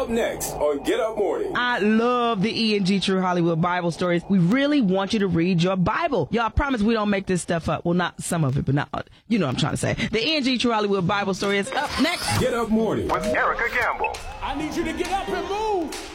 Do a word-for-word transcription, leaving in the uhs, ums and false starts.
next on Get Up Morning. I love the E and G True Hollywood Bible stories. We really want you to read your Bible. Y'all, I promise we don't make this stuff up. Well, not some of it, but not, you know what I'm trying to say. The E and G True Hollywood Bible story is up next. Get Up Morning with Erica Gamble. I need you to get up and move.